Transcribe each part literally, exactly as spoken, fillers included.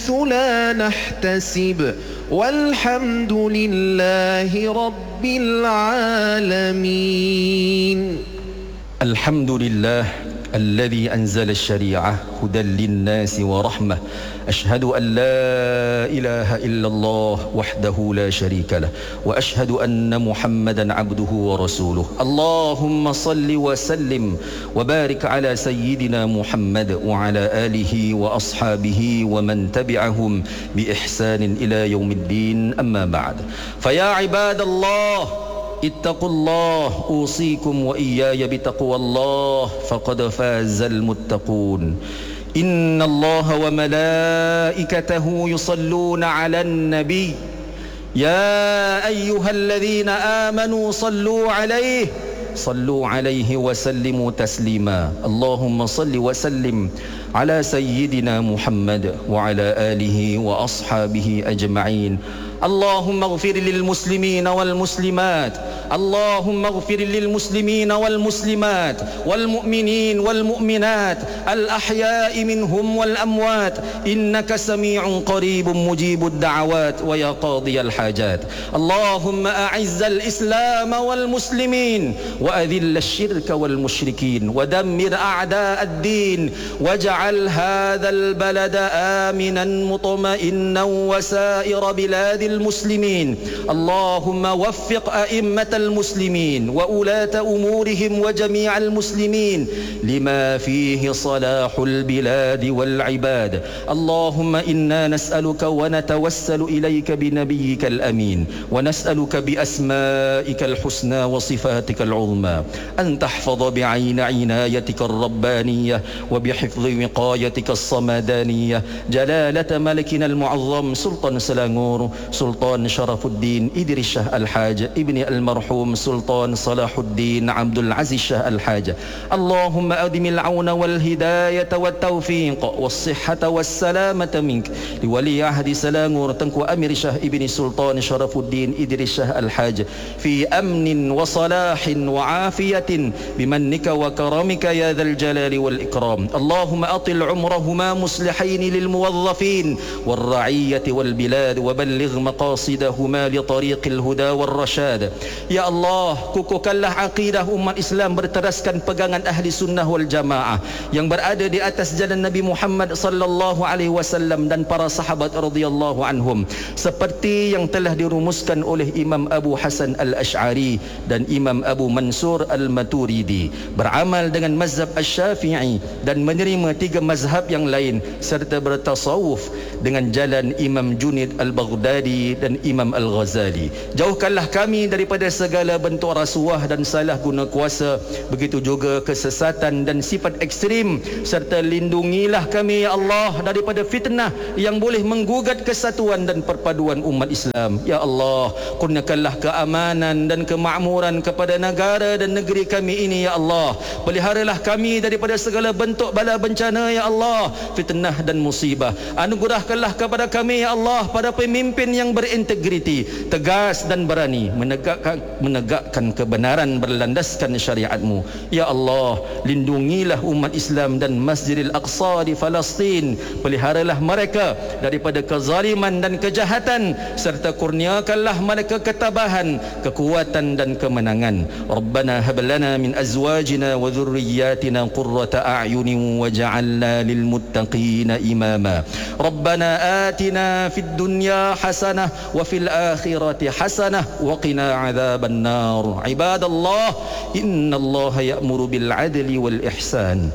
لا نحتسب والحمد لله رب العالمين. الحمد لله الذي أنزل الشريعة هدى للناس ورحمة. أشهد أن لا إله إلا الله وحده لا شريك له وأشهد أن محمدا عبده ورسوله. اللهم صل وسلم وبارك على سيدنا محمد وعلى آله وأصحابه ومن تبعهم بإحسان إلى يوم الدين. أما بعد، فيا عباد الله اتقوا الله، أوصيكم وإياي بتقوى الله فقد فاز المتقون. إن الله وملائكته يصلون على النبي يا أيها الذين آمنوا صلوا عليه صلوا عليه وسلموا تسليما. اللهم صل وسلم على سيدنا محمد وعلى آله وأصحابه أجمعين. اللهم اغفر للمسلمين والمسلمات، اللهم اغفر للمسلمين والمسلمات والمؤمنين والمؤمنات الأحياء منهم والأموات، إنك سميع قريب مجيب الدعوات ويا قاضي الحاجات. اللهم أعز الإسلام والمسلمين وأذل الشرك والمشركين ودمر أعداء الدين واجعل هذا البلد آمنا مطمئنا وسائر بلاد المسلمين. اللهم وفق أئمة المسلمين وولاة أمورهم وجميع المسلمين لما فيه صلاح البلاد والعباد. اللهم إنا نسألك ونتوسل إليك بنبيك الأمين ونسألك بأسمائك الحسنى وصفاتك العظمى أن تحفظ بعين عنايتك الربانية وبحفظ وقايتك الصمدانية جلالة ملكنا المعظم سلطان سلانغور سلطان شرف الدين إدريس شاه الحاج ابن المرحوم سلطان صلاح الدين عبد العزيز شاه الحاج. اللهم أدم العون والهداية والتوفيق والصحة والسلامة منك لولي عهد سلانغور تنكو أمير شاه ابن سلطان شرف الدين إدريس شاه الحاج في أمن وصلاح وعافية بمنك وكرمك يا ذا الجلال والإكرام. اللهم أطل عمرهما مصلحين للموظفين والرعية والبلاد وبلغ مقاصدهما لطريق الهدى والرشاد. Ya Allah, kukuhkanlah akidah umat Islam berteraskan pegangan ahli sunnah wal jamaah yang berada di atas jalan Nabi Muhammad sallallahu alaihi wasallam dan para sahabat radhiyallahu anhum seperti yang telah dirumuskan oleh Imam Abu Hasan Al-Ash'ari dan Imam Abu Mansur Al-Maturidi, beramal dengan mazhab Asy-Syafi'i dan menerima tiga mazhab yang lain serta bertasawuf dengan jalan Imam Junaid Al-Baghdadi dan Imam Al-Ghazali. Jauhkanlah kami daripada segala bentuk rasuah dan salah guna kuasa, begitu juga kesesatan dan sifat ekstrim, serta lindungilah kami ya Allah daripada fitnah yang boleh menggugat kesatuan dan perpaduan umat Islam. Ya Allah, kurniakanlah keamanan dan kemakmuran kepada negara dan negeri kami ini ya Allah. Peliharalah kami daripada segala bentuk bala bencana ya Allah, fitnah dan musibah. Anugerahkanlah kepada kami ya Allah pada pemimpin yang berintegriti, tegas dan berani menegakkan menegakkan kebenaran berlandaskan syariat-Mu. Ya Allah, lindungilah umat Islam dan Masjidil Aqsa di Palestin. Peliharalah mereka daripada kezaliman dan kejahatan serta kurniakanlah mereka ketabahan, kekuatan dan kemenangan. Rabbana hab lana min azwajina wa dhurriyyatina qurrata a'yunin waj'alna lil muttaqina imama. Rabbana atina fid dunya hasanah wa fil akhirati hasanah wa qina adzaban nar. Ibadallah, innallaha ya'muru bil adli wal ihsan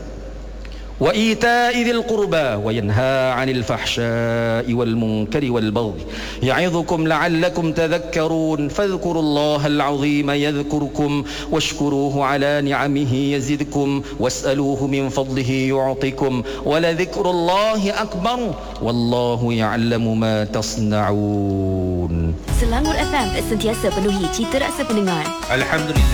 وإيتاء ذي القربى وينهى عن الفحشاء والمنكر والبغي يعظكم لعلكم تذكرون فاذكروا الله العظيم يذكركم واشكروه على نعمه يزدكم واسألوه من فضله يعطكم ولذكر الله أكبر والله يعلم ما تصنعون. Selangor F M sentiasa penuhi cita rasa pendengar. Alhamdulillah.